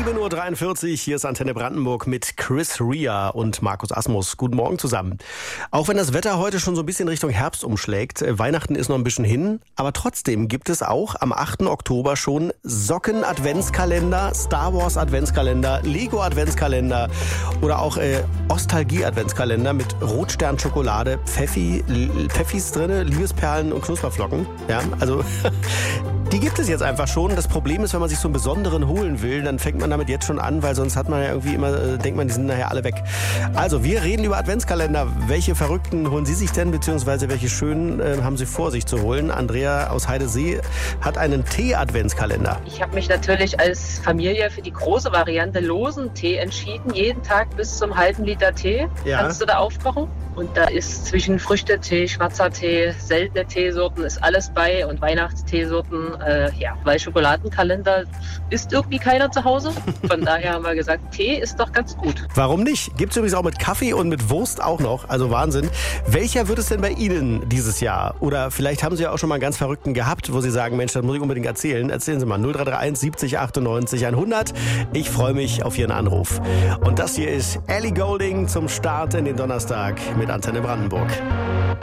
7.43 Uhr, hier ist Antenne Brandenburg mit Chris Rea und Markus Asmus. Guten Morgen zusammen. Auch wenn das Wetter heute schon so ein bisschen Richtung Herbst umschlägt, Weihnachten ist noch ein bisschen hin, aber trotzdem gibt es auch am 8. Oktober schon Socken-Adventskalender, Star Wars Adventskalender, Lego Adventskalender oder auch Ostalgie Adventskalender mit Rotstern-Schokolade, Pfeffis drinne, Liebesperlen und Knusperflocken. Ja, also die gibt es jetzt einfach schon. Das Problem ist, wenn man sich so einen besonderen holen will, dann fängt man damit jetzt schon an, weil sonst hat man ja irgendwie immer, denkt man, die sind nachher alle weg. Also, wir reden über Adventskalender. Welche verrückten holen Sie sich denn, beziehungsweise welche schönen haben Sie vor, sich zu holen? Andrea aus Heidesee hat einen Tee-Adventskalender. Ich habe mich natürlich als Familie für die große Variante losen Tee entschieden. Jeden Tag bis zum halben Liter Tee kannst du da aufkochen. Und da ist zwischen Früchtetee, schwarzer Tee, seltene Teesorten, ist alles bei und Weihnachtsteesorten. Weil Schokoladenkalender isst irgendwie keiner zu Hause. Von daher haben wir gesagt, Tee ist doch ganz gut. Warum nicht? Gibt es übrigens auch mit Kaffee und mit Wurst auch noch. Also Wahnsinn. Welcher wird es denn bei Ihnen dieses Jahr? Oder vielleicht haben Sie ja auch schon mal einen ganz verrückten gehabt, wo Sie sagen, Mensch, das muss ich unbedingt erzählen. Erzählen Sie mal. 0331 70 98 100. Ich freue mich auf Ihren Anruf. Und das hier ist Ellie Goulding zum Start in den Donnerstag mit Antenne Brandenburg.